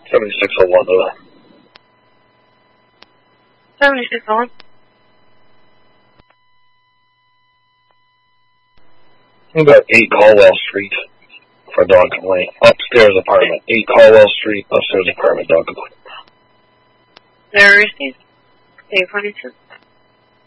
7601 though. 7601. About 8 Caldwell Street for dog complaint. Upstairs apartment. 8 Caldwell Street, upstairs apartment, dog complaint. There is 842.